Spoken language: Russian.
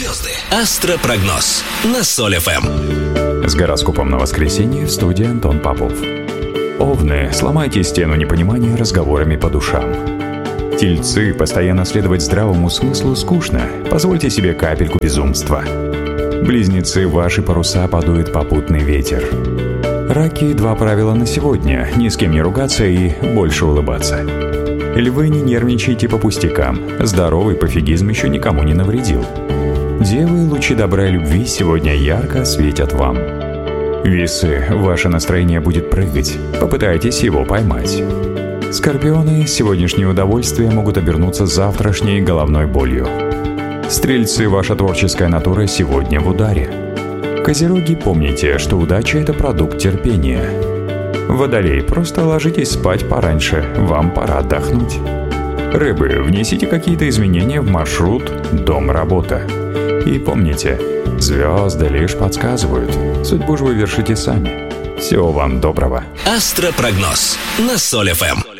Звезды. Астропрогноз на Соль ФМ. С гороскопом на воскресенье в студии Антон Попов. Овны, сломайте стену непонимания разговорами по душам. Тельцы, постоянно следовать здравому смыслу скучно. Позвольте себе капельку безумства. Близнецы, ваши паруса подует попутный ветер. Раки, 2 правила на сегодня: ни с кем не ругаться и больше улыбаться. Львы, не нервничайте по пустякам. Здоровый пофигизм еще никому не навредил. Девы, лучи добра и любви сегодня ярко светят вам. Весы, ваше настроение будет прыгать. Попытайтесь его поймать. Скорпионы, сегодняшние удовольствия могут обернуться завтрашней головной болью. Стрельцы, ваша творческая натура сегодня в ударе. Козероги, помните, что удача – это продукт терпения. Водолей, просто ложитесь спать пораньше, вам пора отдохнуть. Рыбы, внесите какие-то изменения в маршрут дом-работа. И помните, звезды лишь подсказывают, судьбу же вы вершите сами. Всего вам доброго. Астропрогноз на Соль ФМ.